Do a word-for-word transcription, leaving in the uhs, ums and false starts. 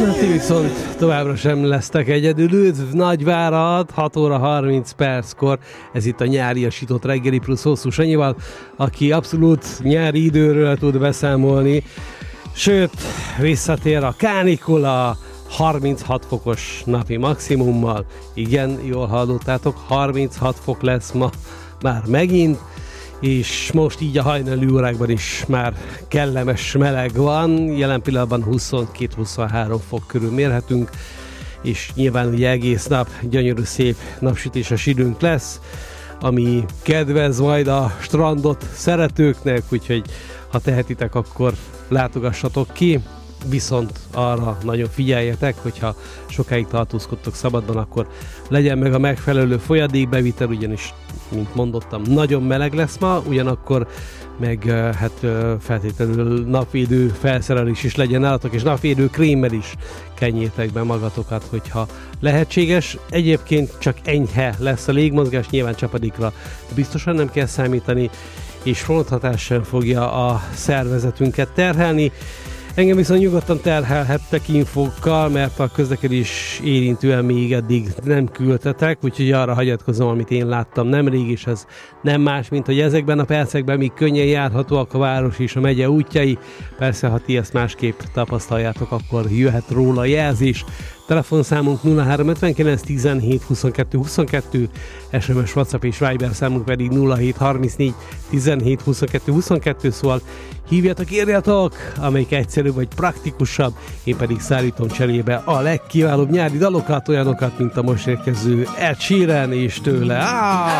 Na, ti viszont továbbra sem lesztek egyedül. Üdv Nagyvárad, hat óra harminc perckor. Ez itt a nyáriasított reggeli plusz Hosszú Sanyival, aki abszolút nyári időről tud beszámolni. Sőt, visszatér a kánikula harminchat fokos napi maximummal. Igen, jól hallottátok, harminchat fok lesz ma már megint, és most így a hajnali órákban is már kellemes meleg van, jelen pillanatban huszonkettő-huszonhárom fok körül mérhetünk, és nyilván ugye egész nap gyönyörű szép napsütéses időnk lesz, ami kedvez majd a strandot szeretőknek, úgyhogy ha tehetitek, akkor látogassatok ki, viszont arra nagyon figyeljetek, hogyha sokáig tartózkodtok szabadban, akkor legyen meg a megfelelő folyadékbevitel, ugyanis, mint mondottam, nagyon meleg lesz ma, ugyanakkor meg hát feltétlenül napvédő felszerelés is legyen nálatok, és napvédő krémmel is kenjétek be magatokat, hogyha lehetséges. Egyébként csak enyhe lesz a légmozgás, nyilván csapadékra biztosan nem kell számítani, és fronthatás sem fogja a szervezetünket terhelni. Engem viszont nyugodtan terhelhettek infókkal, mert a közlekedés érintően még eddig nem küldtetek, úgyhogy arra hagyatkozom, amit én láttam nemrég, és ez nem más, mint hogy ezekben a percekben még könnyen járhatóak a város és a megye útjai. Persze, ha ti ezt másképp tapasztaljátok, akkor jöhet róla jelzés. Telefonszámunk nulla három ötvenkilenc tizenhét huszonkettő huszonkettő, es em es, WhatsApp és Viber számunk pedig nulla hét harmincnégy tizenhét huszonkettő huszonkettő, szóval hívjatok, írjatok, amelyik egyszerűbb vagy praktikusabb, én pedig szállítom cserébe a legkiválóbb nyári dalokat, olyanokat, mint a most érkező Ed Sheeran és tőle. Ah!